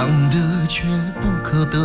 想得却不可得，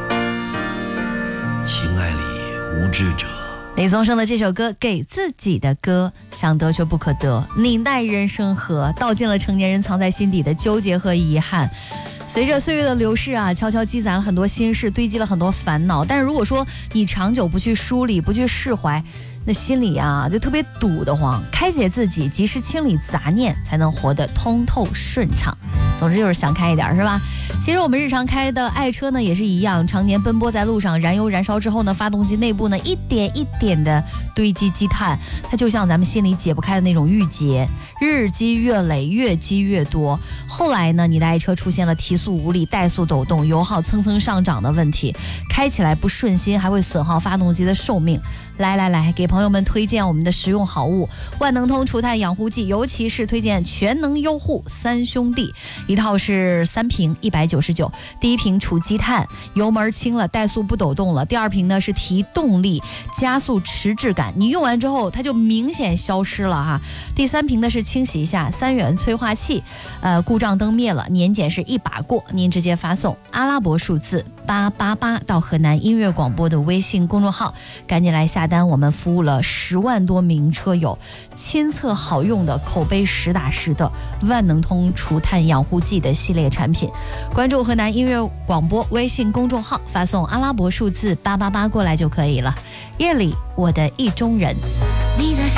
情爱里无知者。 李宗盛的这首歌《给自己的歌》，想得却不可得，你奈人生何？道尽了成年人藏在心底的纠结和遗憾。随着岁月的流逝啊，悄悄积攒了很多心事，堆积了很多烦恼。但是如果说你长久不去梳理，不去释怀，那心里啊就特别堵得慌。开解自己，及时清理杂念，才能活得通透顺畅。总之就是想开一点，是吧？其实我们日常开的爱车呢也是一样，常年奔波在路上，燃油燃烧之后呢，发动机内部呢一点一点的堆积积碳，它就像咱们心里解不开的那种郁结，日积月累，越积越多。后来呢，你的爱车出现了提速无力、怠速抖动、油耗蹭蹭上涨的问题，开起来不顺心，还会损耗发动机的寿命。来，给朋友们推荐我们的实用好物——万能通除碳养护剂，尤其是推荐全能优护三兄弟，一套是3瓶199，第一瓶除积碳，油门轻了，怠速不抖动了；第二瓶呢是提动力，加速迟滞感，你用完之后它就明显消失了哈；第3瓶呢是清洗一下3元催化器，故障灯灭了，年检是一把过。您直接发送阿拉伯数字888到河南音乐广播的微信公众号，赶紧来下单，我们服务了10万多名车友，亲测好用的，口碑实打实的万能通除碳养护剂的系列产品。关注河南音乐广播微信公众号，发送阿拉伯数字888过来就可以了。夜里我的意中人。 你在